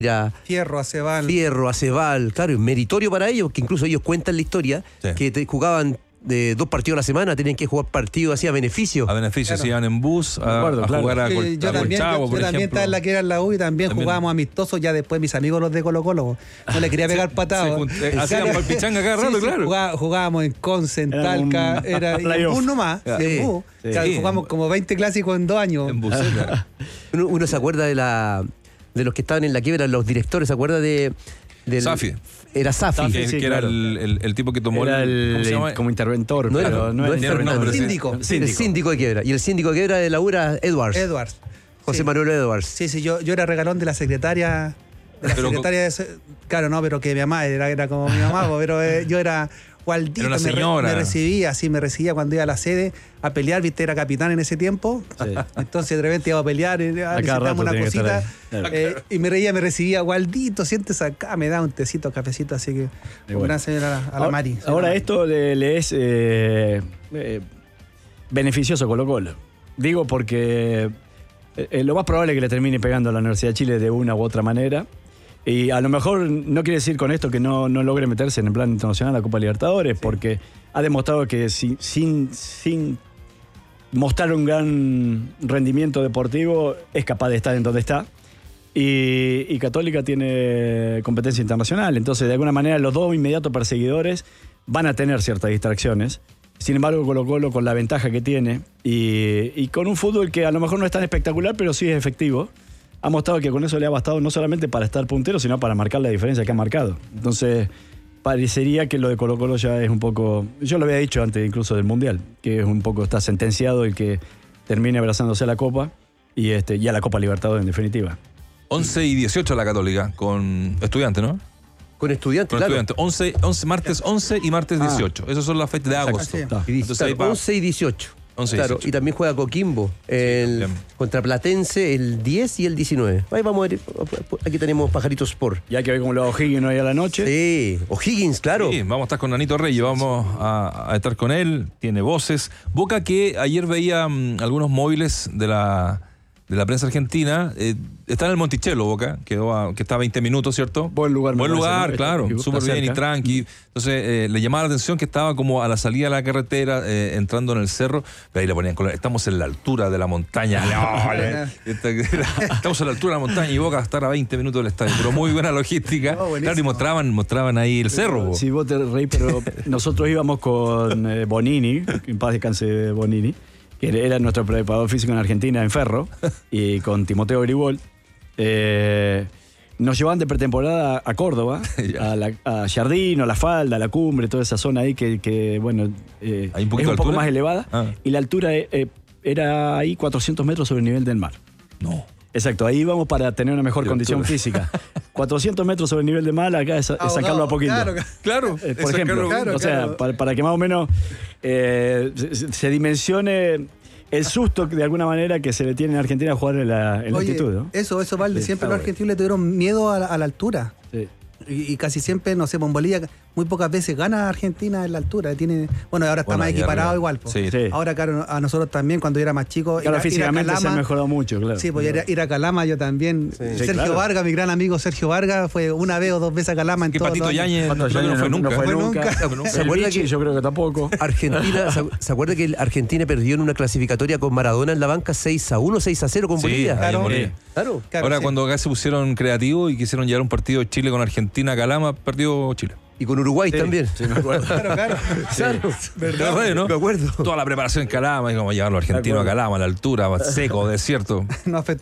Fierro, Acebal, claro, es meritorio para ellos, que incluso ellos cuentan la historia, que jugaban de 2 partidos a la semana, tenían que jugar partidos así a beneficio. A beneficio, se iban en bus a jugar a Colchagua, yo también estaba en la que era en la U y también jugábamos amistosos, ya después mis amigos los de Colo Colo, no le quería pegar patadas. Hacían palpichanga cada rato, claro. Jugábamos en Conce, en Talca, era en bus nomás, en bus. Jugamos como 20 clásicos en 2 años. En buseta. Uno se acuerda de los que estaban en la quiebra, los directores, ¿se acuerda del Safi? Era Safi. Que era el tipo que tomó como interventor. No es Fernando, el síndico. El síndico de quiebra. Y el síndico de quiebra de la U era Edwards. José Manuel Edwards. Sí, yo era regalón de la secretaria. Claro, no, pero que mi mamá era como mi mamá, pero yo era Gualdito, me recibía cuando iba a la sede a pelear, viste, era capitán en ese tiempo. Sí. Entonces de repente iba a pelear, necesitábamos una cosita. Y me recibía, Gualdito, siéntese acá, me da un tecito, cafecito, así que gracias a la Mari. Ahora esto le es beneficioso a Colo Colo. Digo porque lo más probable es que le termine pegando a la Universidad de Chile de una u otra manera. Y a lo mejor no quiere decir con esto que no logre meterse en el plan internacional a la Copa Libertadores, porque ha demostrado que sin mostrar un gran rendimiento deportivo es capaz de estar en donde está. Y Católica tiene competencia internacional, entonces de alguna manera los dos inmediatos perseguidores van a tener ciertas distracciones. Sin embargo, Colo Colo, con la ventaja que tiene y con un fútbol que a lo mejor no es tan espectacular, pero sí es efectivo, ha mostrado que con eso le ha bastado no solamente para estar puntero, sino para marcar la diferencia que ha marcado. Entonces, parecería que lo de Colo Colo ya es un poco... Yo lo había dicho antes incluso del Mundial, que es un poco, está sentenciado el que termine abrazándose a la Copa y a la Copa Libertadores en definitiva. 11 y 18 la Católica, con Estudiantes, ¿no? Con Estudiantes, claro. Estudiantes. Martes 11 y martes 18. Esas son las fechas de agosto. Entonces, 11 y 18. 11 y 18. Y también juega Coquimbo contra Platense el 10 y el 19. Ahí vamos a ver. Aquí tenemos Pajaritos Sport. Ya que ve como lo O'Higgins hoy a la noche. Sí, O'Higgins, claro. Sí, vamos a estar con Nanito Reyes, vamos a estar con él. Tiene voces. Boca, que ayer veía algunos móviles de la prensa argentina, está en el Monticello, Boca, que está a 20 minutos, ¿cierto? Buen lugar, claro, súper bien y tranqui. Entonces, le llamaba la atención que estaba como a la salida de la carretera, entrando en el cerro, pero ahí le ponían color. Estamos en la altura de la montaña. Estamos a la altura de la montaña y Boca estar a 20 minutos del estadio. Pero muy buena logística. Claro, y mostraban ahí el cerro. Sí, vos te reí, pero nosotros íbamos con Bonini, que en paz descanse Bonini, que era nuestro preparador físico en Argentina, en Ferro, y con Timoteo Gribol. Nos llevaban de pretemporada a Córdoba, a Jardino, a La Falda, a La Cumbre, toda esa zona ahí que bueno, ¿hay un es un poco más elevada. Ah. Y la altura era ahí 400 metros sobre el nivel del mar. No. Exacto, ahí íbamos para tener una mejor condición física. 400 metros sobre el nivel del mar, acá es sacarlo a poquito. Claro. Por ejemplo, o sea, para que más o menos se dimensione el susto de alguna manera que se le tiene en Argentina a jugar en la altitud, ¿no? Eso Valde, siempre los argentinos le tuvieron miedo a la altura. Sí. Y casi siempre, no sé, en Bolivia muy pocas veces gana Argentina en la altura. Ahora está más equiparado igual. Sí. Ahora, claro, a nosotros también, cuando yo era más chico, claro, físicamente se ha mejorado mucho, claro. Sí, pues ir a Calama yo también. Sí. Sergio Vargas, mi gran amigo Sergio Vargas, fue una vez o 2 veces a Calama en todo. Patito Yáñez no fue nunca. ¿Se acuerda que yo creo que tampoco? Argentina, ¿se acuerda que Argentina perdió en una clasificatoria con Maradona en la banca 6-1, 6-0 con Bolivia? Claro. Ahora, cuando acá se pusieron creativos y quisieron llevar un partido de Chile con Argentina a Calama, perdió Chile. Y con Uruguay también. Sí, me acuerdo. Claro. ¿Verdad? ¿No? Me acuerdo. Toda la preparación en Calama, y como llevar a los argentinos a Calama, a la altura, seco, desierto.